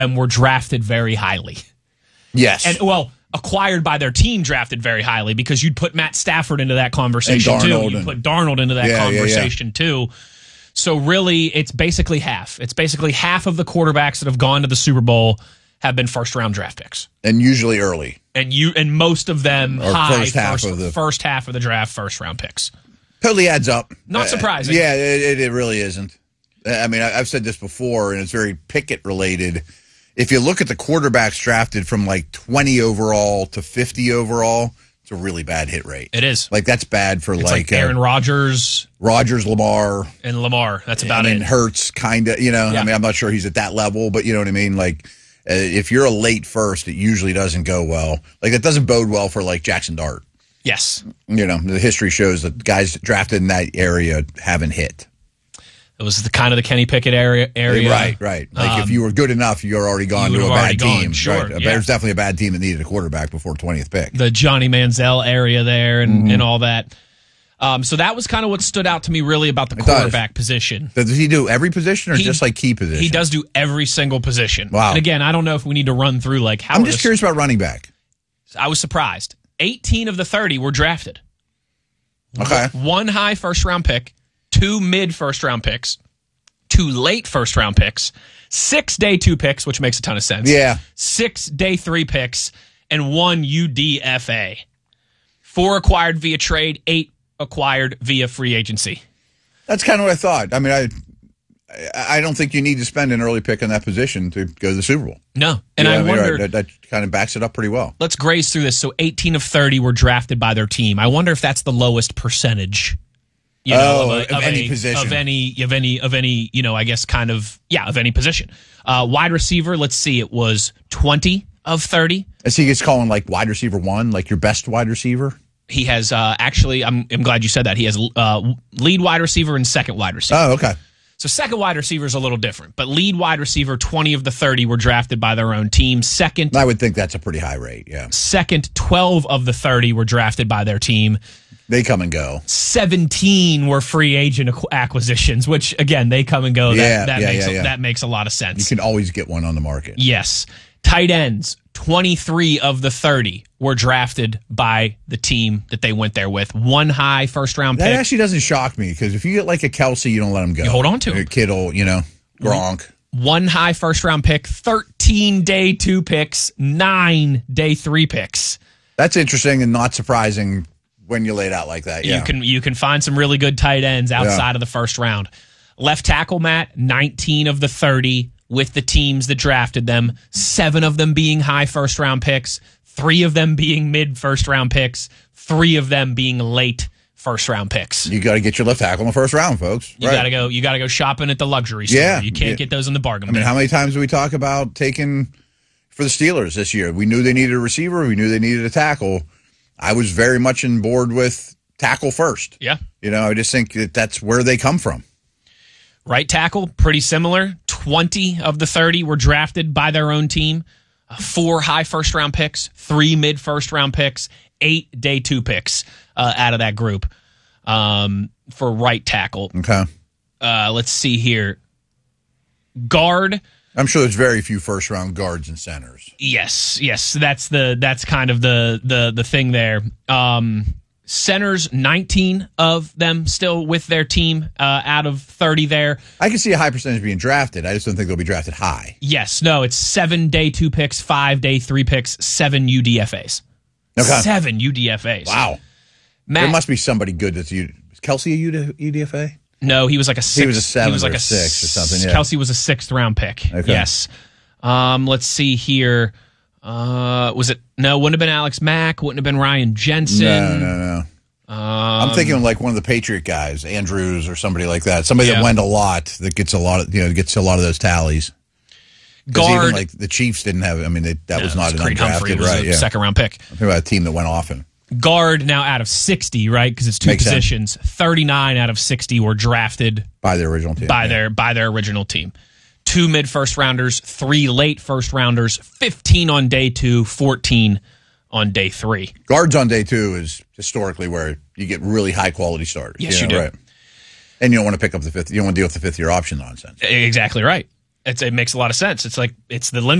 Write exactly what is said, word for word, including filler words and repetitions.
and were drafted very highly. Yes. And, well, acquired by their team, drafted very highly, because you'd put Matt Stafford into that conversation, too. You'd and, put Darnold into that yeah, conversation, yeah, yeah. too. So, really, it's basically half. It's basically half of the quarterbacks that have gone to the Super Bowl have been first-round draft picks. And usually early. And you and most of them or high first half, first, of the, first half of the draft, first-round picks. Totally adds up. Not surprising. Uh, yeah, it, it really isn't. I mean, I've said this before, and it's very Pickett-related. If you look at the quarterbacks drafted from like twenty overall to fifty overall, it's a really bad hit rate. It is. Like, that's bad for it's like, like Aaron uh, Rodgers. Rodgers, Lamar. And Lamar. That's about and it. Hurts, kind of, you know. Yeah. I mean, I'm not sure he's at that level, but you know what I mean? Like, uh, if you're a late first, it usually doesn't go well. Like, that doesn't bode well for like Jackson Dart. Yes. You know, the history shows that guys drafted in that area haven't hit. It was the kind of the Kenny Pickett area. area. Right, right. Like, um, if you were good enough, you're already gone you to a already bad gone, team. sure, Right. yeah. There's definitely a bad team that needed a quarterback before twentieth pick. The Johnny Manziel area there and, Mm-hmm. and all that. Um, so that was kind of what stood out to me really about the It quarterback does. position. Does he do every position or He- just like key positions? He does do every single position. Wow. And again, I don't know if we need to run through like how I'm are just this- curious about running back. I was surprised. eighteen of the thirty were drafted. Okay. One high first round pick, two mid first round picks, two late first round picks, six day two picks, which makes a ton of sense. Yeah. Six day three picks, and one U D F A. Four acquired via trade, eight acquired via free agency. That's kind of what I thought. I mean, I I don't think you need to spend an early pick in that position to go to the Super Bowl. No. And Yeah, I, mean, wonder, right, that, that kind of backs it up pretty well. let's graze through this. So eighteen of thirty were drafted by their team. I wonder if that's the lowest percentage. You know, Oh, a- of any a- position. Of any, of any, of any, you know, I guess kind of, yeah, of any position. Uh, wide receiver, let's see, it was twenty of thirty. Is he gets calling like wide receiver one, like your best wide receiver? He has uh, actually, I'm, I'm glad you said that. He has uh, lead wide receiver and second wide receiver. Oh, okay. So second wide receiver is a little different, but lead wide receiver, twenty of the thirty were drafted by their own team. Second, I would think that's a pretty high rate, yeah. second, twelve of the thirty were drafted by their team. They come and go. seventeen were free agent acqu- acquisitions, which again, they come and go. That, Yeah, that yeah, makes yeah, yeah. that makes a lot of You sense. can always get one on the market. Yes. Tight ends, twenty-three of the thirty were drafted by the team that they went there with. One high first round That pick. actually doesn't shock me because if you get like a Kelsey, you don't let him go. You hold on to Or him. Kittle, you know, Gronk. One high first round pick, thirteen day two picks, nine day three picks. That's interesting and not surprising when you lay it out like that. Yeah. You can you can find some really good tight ends outside Yeah. of the first round. Left tackle, Matt, nineteen of the thirty with the teams that drafted them, seven of them being high first round picks, three of them being mid first round picks, three of them being late first round picks. You got to get your left tackle in the first round, folks. You Right. gotta go. You gotta go shopping at the luxury store. Yeah. You can't Yeah. get those in the bargain I mean, bin. how many times do we talk about taking for the Steelers this year? We knew they needed a receiver. We knew they needed a tackle. I was very much on board with tackle first. Yeah. You know, I just think that that's where they come from. Right tackle, pretty similar. twenty of the thirty were drafted by their own team. Uh, Four high first round picks, three mid first round picks, eight day two picks uh, out of that group um, for right tackle. Okay. Uh, let's see here. Guard. I'm sure there's very few first round guards and centers. Yes, yes, that's the that's kind of the the the thing there. Um, centers, nineteen of them still with their team uh, out of thirty there. I can see a high percentage being drafted. I just don't think they'll be drafted high. Yes, no, it's seven day two picks, five day three picks, seven U D F As. Okay. Seven U D F As. Wow. Matt, There must be somebody good that's U. Is Kelsey a U D F A? no, he was like a six. He was a seven he was like or a six or something, yeah. Kelsey was a sixth round pick. Okay. Yes. Um, let's see here. Uh, was it no? Wouldn't have been Alex Mack. Wouldn't have been Ryan Jensen. No, no, no. Um, I'm thinking of like one of the Patriot guys, Andrews or somebody like that. Somebody Yeah. that went a lot, that gets a lot of, you know, gets a lot of those tallies. 'Cause Guard. even like the Chiefs didn't have. I mean, they, that No, was it not an Creed Humphrey. undrafted, It was right? a Yeah. second round pick. I'm talking about a team that went often. Guard now out of sixty, right? Because it's two Makes sense. positions. thirty-nine out of sixty were drafted By their original team. by yeah. their by their original team. Two mid first rounders, three late first rounders, fifteen on day two, fourteen on day three. Guards on day two is historically where you get really high quality starters. Yes, you do. Right. And you don't want to pick up the fifth. You don't want to deal with the fifth year option nonsense. Exactly right. It's, it makes a lot of sense. It's like it's the Lindgren